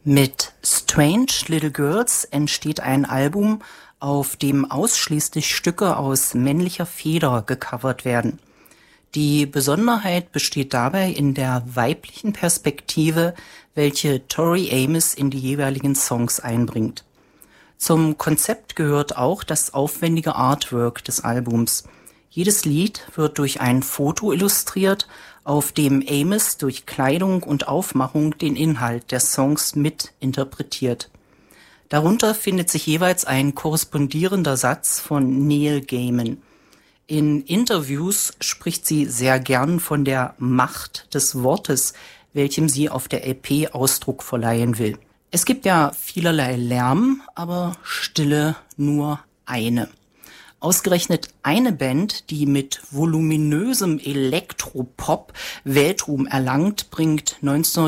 Mit Strange Little Girls entsteht ein Album, auf dem ausschließlich Stücke aus männlicher Feder gecovert werden. Die Besonderheit besteht dabei in der weiblichen Perspektive, welche Tori Amos in die jeweiligen Songs einbringt. Zum Konzept gehört auch das aufwendige Artwork des Albums. Jedes Lied wird durch ein Foto illustriert, auf dem Amos durch Kleidung und Aufmachung den Inhalt der Songs mit interpretiert. Darunter findet sich jeweils ein korrespondierender Satz von Neil Gaiman. In Interviews spricht sie sehr gern von der Macht des Wortes, welchem sie auf der LP Ausdruck verleihen will. Es gibt ja vielerlei Lärm, aber Stille nur eine. Ausgerechnet eine Band, die mit voluminösem Elektropop Weltruhm erlangt, bringt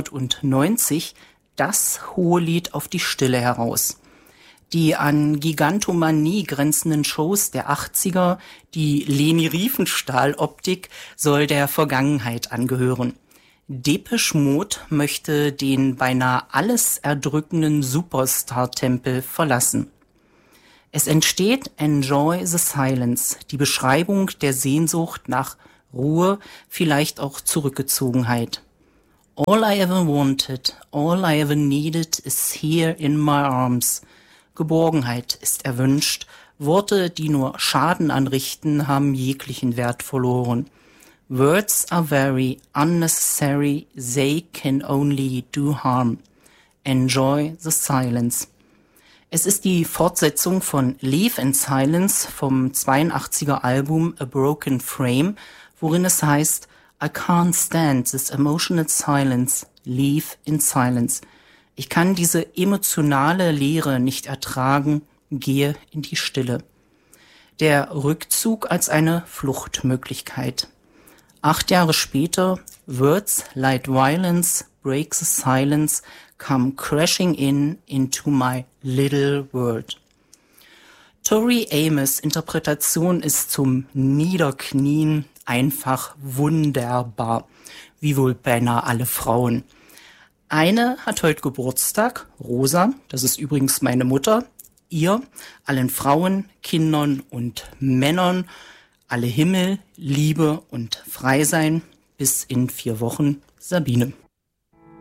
1990 das Hohelied auf die Stille heraus. Die an Gigantomanie grenzenden Shows der 80er, die Leni Riefenstahl-Optik, soll der Vergangenheit angehören. Depeche Mode möchte den beinahe alles erdrückenden Superstar-Tempel verlassen. Es entsteht Enjoy the Silence, die Beschreibung der Sehnsucht nach Ruhe, vielleicht auch Zurückgezogenheit. All I ever wanted, all I ever needed is here in my arms. Geborgenheit ist erwünscht, Worte, die nur Schaden anrichten, haben jeglichen Wert verloren. Words are very unnecessary, they can only do harm. Enjoy the silence. Es ist die Fortsetzung von Leave in Silence vom 82er Album A Broken Frame, worin es heißt, I can't stand this emotional silence, leave in silence. Ich kann diese emotionale Leere nicht ertragen, gehe in die Stille. Der Rückzug als eine Fluchtmöglichkeit. 8 Jahre später, Words like violence break the silence, come crashing into my little world. Tori Amos' Interpretation ist zum Niederknien einfach wunderbar, wie wohl beinahe alle Frauen. Eine hat heute Geburtstag, Rosa, das ist übrigens meine Mutter. Ihr, allen Frauen, Kindern und Männern, alle Himmel, Liebe und Freisein. Bis in 4 Wochen, Sabine.